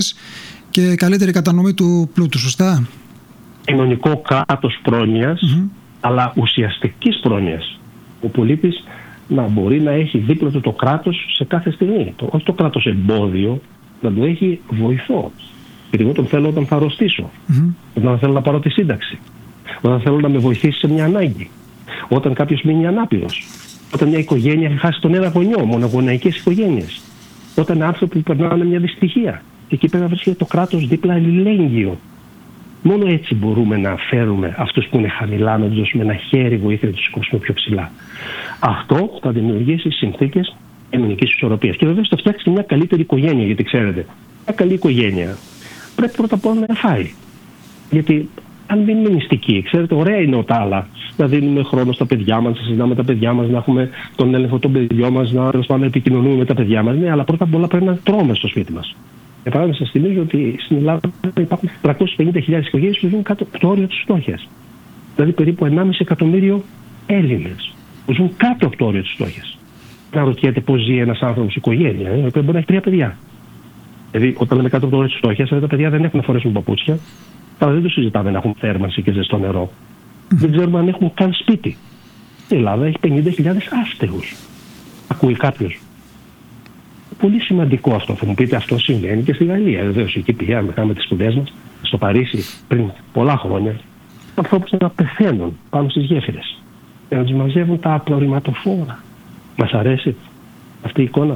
και καλύτερη κατανομή του πλούτου, σωστά? Κοινωνικό κράτος πρόνοιας, αλλά ουσιαστικής πρόνοιας. Ο πολίτης να μπορεί να έχει δίπλα του το κράτος σε κάθε στιγμή. Όχι το κράτος εμπόδιο, να το έχει βοηθό. Γιατί εγώ τον θέλω όταν θα αρρωστήσω, όταν θέλω να πάρω τη σύνταξη, όταν θέλω να με βοηθήσει σε μια ανάγκη, όταν κάποιος μείνει ανάπηρος, όταν μια οικογένεια έχει χάσει τον ένα γονιό, μονογονεϊκές οικογένειες, όταν άνθρωποι περνάνε μια δυστυχία. Και εκεί πρέπει να βρίσκεται το κράτος δίπλα αλληλέγγυο. Μόνο έτσι μπορούμε να φέρουμε αυτούς που είναι χαμηλά, να τους δώσουμε ένα χέρι βοήθεια να τους σηκώσουμε πιο ψηλά. Αυτό θα δημιουργήσει συνθήκες κοινωνικής ισορροπίας. Και βεβαίως θα φτιάξει μια καλύτερη οικογένεια, γιατί ξέρετε, μια καλή οικογένεια πρέπει πρώτα απ' όλα να φάει. Γιατί αν μην είναι μυστική, ξέρετε, ωραία είναι ο τάλα να δίνουμε χρόνο στα παιδιά μας, να συζητάμε τα παιδιά μας, να έχουμε τον έλεγχο των παιδιών μας, να επικοινωνούμε με τα παιδιά μας. Ναι, αλλά πρώτα απ' όλα πρέπει να τρώμε στο σπίτι μας. Για παράδειγμα, σας θυμίζω ότι στην Ελλάδα υπάρχουν 350.000 οικογένειες που ζουν κάτω από το όριο της φτώχειας. Δηλαδή περίπου 1,5 εκατομμύριο Έλληνες που ζουν κάτω από το όριο της φτώχειας. Να ρωτιέται πώς ζει ένας άνθρωπος οικογένεια, ο οποίος μπορεί να έχει 3 παιδιά. Δηλαδή, όταν λέμε κάτω από το όριο της φτώχειας, τα παιδιά δεν έχουν να φορέσουν παπούτσια, αλλά δεν το συζητάμε να έχουν θέρμανση και ζεστό νερό. Δεν ξέρουμε αν έχουν καν σπίτι. Η Ελλάδα έχει 50.000 άστεγους. Ακούει κάποιος? Πολύ σημαντικό αυτό. Θα μου πείτε, αυτό συμβαίνει και στη Γαλλία. Βεβαίως, εκεί πήγαμε τις σπουδές μας, στο Παρίσι, πριν πολλά χρόνια, ανθρώπους να πεθαίνουν πάνω στις γέφυρες και να τους μαζεύουν τα απορριμματοφόρα. Μας αρέσει αυτή η εικόνα?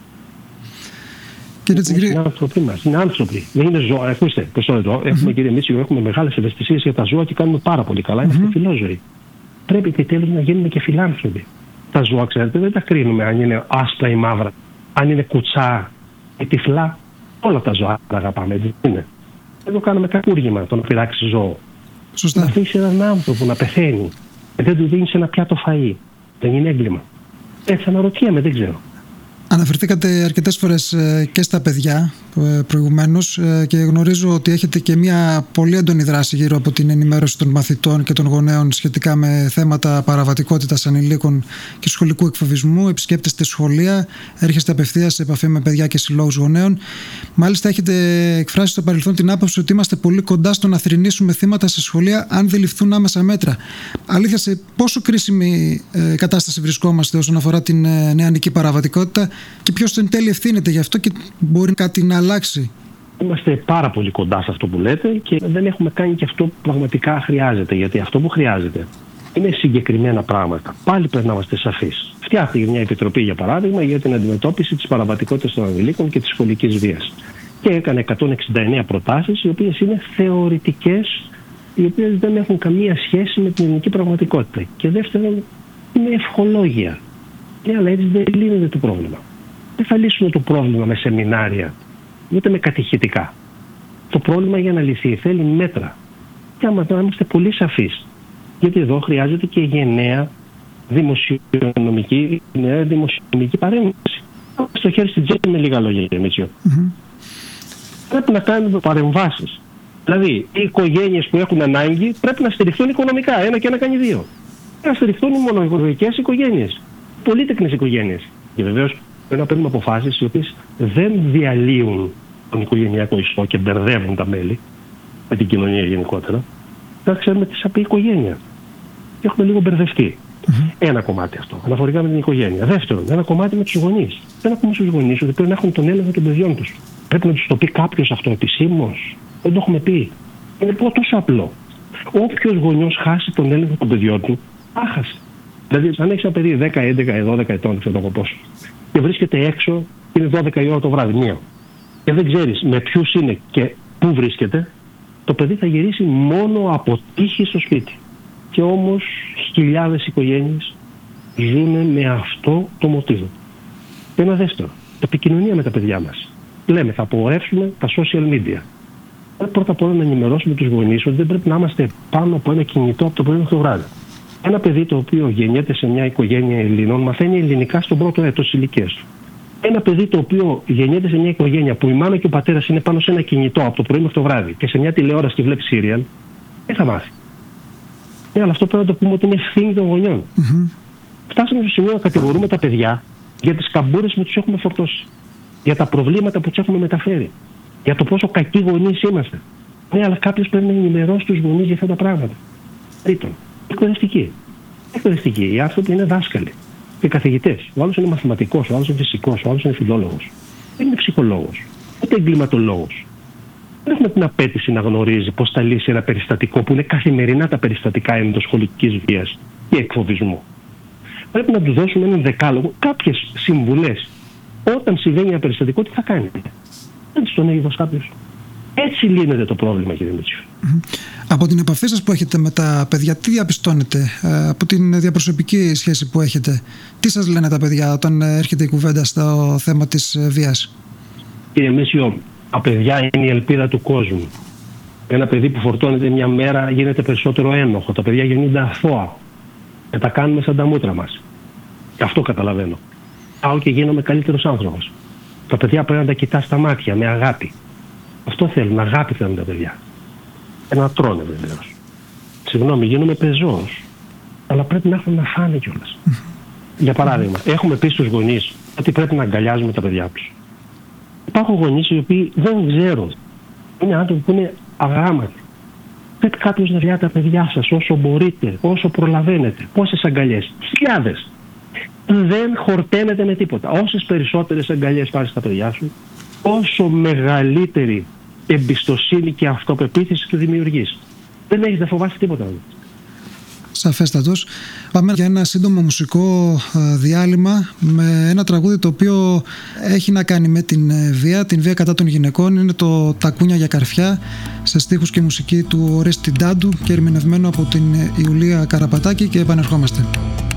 Είναι άνθρωποι μας. Είναι άνθρωποι. Δεν είναι ζώα. Ακούστε, έχουμε, κύριε Μίτσιο, έχουμε μεγάλες ευαισθησίες για τα ζώα και κάνουμε πάρα πολύ καλά. Είμαστε φιλόζωοι. Πρέπει επιτέλους να γίνουμε και φιλάνθρωποι. Τα ζώα, ξέρετε, δεν τα κρίνουμε αν είναι άσπρα ή μαύρα, αν είναι κουτσά ή τυφλά. Όλα τα ζώα τα αγαπάμε, έτσι είναι. Εδώ κάνουμε κακούργημα το να πειράξει ζώο. Σωστά. Να αφήσει έναν άνθρωπο να πεθαίνει και δεν του δίνει ένα πιάτο φαΐ. Δεν είναι έγκλημα? Έτσι αναρωτιέμαι, δεν ξέρω. Αναφερθήκατε αρκετές φορές και στα παιδιά προηγουμένως και γνωρίζω ότι έχετε και μια πολύ έντονη δράση γύρω από την ενημέρωση των μαθητών και των γονέων σχετικά με θέματα παραβατικότητας ανηλίκων και σχολικού εκφοβισμού. Επισκέπτεστε σχολεία, έρχεστε απευθείας σε επαφή με παιδιά και συλλόγους γονέων. Μάλιστα, έχετε εκφράσει στο παρελθόν την άποψη ότι είμαστε πολύ κοντά στο να θρηνήσουμε θύματα σε σχολεία αν δεν ληφθούν άμεσα μέτρα. Αλήθεια, σε πόσο κρίσιμη κατάσταση βρισκόμαστε όσον αφορά την νεανική παραβατικότητα και ποιος εν τέλει ευθύνεται γι' αυτό και μπορεί κάτι να αλλάξει? Είμαστε πάρα πολύ κοντά σε αυτό που λέτε και δεν έχουμε κάνει και αυτό που πραγματικά χρειάζεται. Γιατί αυτό που χρειάζεται είναι συγκεκριμένα πράγματα. Πάλι πρέπει να είμαστε σαφείς. Φτιάχτηκε μια επιτροπή, για παράδειγμα, για την αντιμετώπιση της παραβατικότητας των ανηλίκων και της σχολικής βίας. Και έκανε 169 προτάσεις, οι οποίες είναι θεωρητικές, οι οποίες δεν έχουν καμία σχέση με την ελληνική πραγματικότητα. Και δεύτερον, είναι ευχολόγια. Ναι, αλλά έτσι δεν λύνεται το πρόβλημα. Δεν θα λύσουμε το πρόβλημα με σεμινάρια, ούτε με κατηχητικά. Το πρόβλημα για να λυθεί θέλει μέτρα. Και άμα να είμαστε πολύ σαφείς, γιατί εδώ χρειάζεται και γενναία δημοσιονομική παρέμβαση. Στο χέρι στην τσέπη με λίγα λόγια, κύριε Μίτσιο. Πρέπει να κάνουμε παρεμβάσεις. Δηλαδή, οι οικογένειες που έχουν ανάγκη πρέπει να στηριχθούν οικονομικά. Ένα και ένα κάνει δύο. Να στηριχθούν οι μονογονεϊκές οικογένειες, πολύτεκνες οικογένειες. Και βεβαίως πρέπει να παίρνουμε αποφάσεις οι οποίες δεν διαλύουν τον οικογενειακό ιστό και μπερδεύουν τα μέλη με την κοινωνία γενικότερα. Να ξέρουμε τι σαπεί η οικογένεια. Και έχουμε λίγο μπερδευτεί. Ένα κομμάτι αυτό, αναφορικά με την οικογένεια. Δεύτερον, ένα κομμάτι με τους γονείς. Δεν ακούμε στους γονείς ότι πρέπει να έχουν τον έλεγχο των παιδιών τους. Πρέπει να τους το πει κάποιος αυτό επισήμως. Δεν το έχουμε πει. Είναι τόσο απλό. Όποιος γονιός χάσει τον έλεγχο των παιδιών του, άχασε. Δηλαδή, αν έχεις ένα παιδί 10, 11, 12 ετών, ξέρω εγώ πόσο, και βρίσκεται έξω, είναι 12 η ώρα το βράδυ, μία, και δεν ξέρεις με ποιους είναι και πού βρίσκεται, το παιδί θα γυρίσει μόνο από τύχη στο σπίτι. Και όμως χιλιάδες οικογένειες ζουν με αυτό το μοτίβο. Και ένα δεύτερο, επικοινωνία με τα παιδιά μας. Λέμε, θα απογορεύσουμε τα social media. Πρώτα απ' όλα να ενημερώσουμε τους γονείς ότι δεν πρέπει να είμαστε πάνω από ένα κινητό από το πρωί μέχρι το βράδυ. Ένα παιδί το οποίο γεννιέται σε μια οικογένεια Ελλήνων μαθαίνει ελληνικά στον πρώτο έτος της ηλικίας του. Ένα παιδί το οποίο γεννιέται σε μια οικογένεια που η μάνα και ο πατέρας είναι πάνω σε ένα κινητό από το πρωί μέχρι το βράδυ και σε μια τηλεόραση και βλέπει σύριαλ, δεν θα μάθει. Ναι, αλλά αυτό πρέπει να το πούμε ότι είναι ευθύνη των γονιών. Φτάσαμε στο σημείο να κατηγορούμε τα παιδιά για τις καμπούρες που τους έχουμε φορτώσει, για τα προβλήματα που τους έχουμε μεταφέρει. για το πόσο κακοί γονείς είμαστε. Ναι, αλλά κάποιος πρέπει να ενημερώσει τους γονείς για αυτά τα πράγματα. Τρίτον, εκπαιδευτική. Οι άνθρωποι είναι δάσκαλοι και καθηγητές. Ο άλλος είναι μαθηματικός, ο άλλος είναι φυσικός, ο άλλος είναι φιλόλογος. Δεν είναι ψυχολόγος, ούτε εγκληματολόγος. Δεν έχουμε την απέτηση να γνωρίζει πώς θα λύσει ένα περιστατικό που είναι καθημερινά τα περιστατικά ενδοσχολικής βίας και εκφοβισμού. Πρέπει να του δώσουμε έναν δεκάλογο, κάποιες συμβουλές. Όταν συμβαίνει ένα περιστατικό, τι θα κάνει. Δεν τον έχει δώσει κάποιος. Έτσι λύνεται το πρόβλημα, κύριε Μητσίου. Από την επαφή σας που έχετε με τα παιδιά, τι διαπιστώνετε, από την διαπροσωπική σχέση που έχετε, τι σας λένε τα παιδιά όταν έρχεται η κουβέντα στο θέμα της βίας? Κύριε Μητσίου, τα παιδιά είναι η ελπίδα του κόσμου. Ένα παιδί που φορτώνεται μια μέρα γίνεται περισσότερο ένοχο. Τα παιδιά γεννούνται αθώα και τα κάνουμε σαν τα μούτρα μας. Και αυτό καταλαβαίνω. Πάω και γίνομαι καλύτερος άνθρωπος. Τα παιδιά πρέπει να τα κοιτάς στα μάτια με αγάπη. Αυτό θέλουν, αγάπη θέλουν τα παιδιά. Και να τρώνε βεβαίως. Συγγνώμη, γίνομαι πεζός. Αλλά πρέπει να έχουν να φάνε κιόλας. Για παράδειγμα, έχουμε πει στους γονείς ότι πρέπει να αγκαλιάζουμε τα παιδιά τους. Υπάρχουν γονείς οι οποίοι δεν ξέρουν. Είναι άνθρωποι που είναι αγράμματοι. Πρέπει κάποιος να βλέπει τα παιδιά σας όσο μπορείτε, όσο προλαβαίνετε. Πόσες αγκαλιές? Χιλιάδες. Δεν χορταίνεται με τίποτα. Όσες περισσότερες αγκαλιές πάρεις στα παιδιά σου, όσο μεγαλύτερη εμπιστοσύνη και αυτοπεποίθηση του δημιουργείς. Δεν έχεις να φοβάσαι τίποτα. Σαφέστατος. Πάμε για ένα σύντομο μουσικό διάλειμμα με ένα τραγούδι το οποίο έχει να κάνει με την βία κατά των γυναικών. Είναι το «Τακούνια για καρφιά» σε στίχους και μουσική του Ορέστη Ντάντου και ερμηνευμένο από την Ιουλία Καραπατάκη, και επανερχόμαστε.